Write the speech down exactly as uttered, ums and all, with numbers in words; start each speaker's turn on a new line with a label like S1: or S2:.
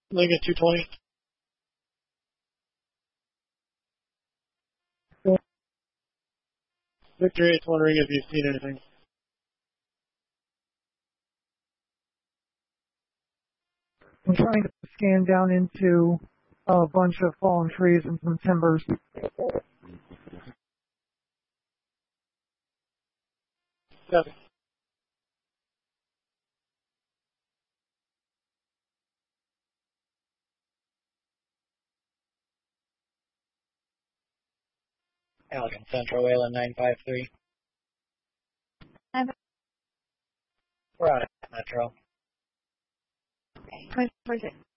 S1: Lincoln two twenty. Victor eight's wondering if you've seen anything.
S2: I'm trying to scan down into a bunch of fallen trees and some timbers.
S1: Yes.
S3: Allegan Central, Wayland nine five three. We're out at Metro.
S4: Okay, twenty-four six.